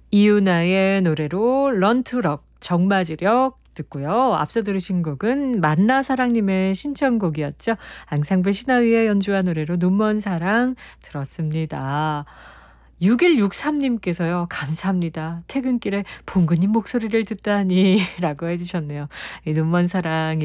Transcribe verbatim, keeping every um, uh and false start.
이유나의 노래로 런투럭 정맞으력 듣고요. 앞서 들으신 곡은 만나사랑님의 신청곡이었죠. 앙상블 신화위의 연주한 노래로 눈먼 사랑 들었습니다. 육일육삼님께서요. 감사합니다. 퇴근길에 봉근님 목소리를 듣다니 라고 해주셨네요. 이 눈먼 사랑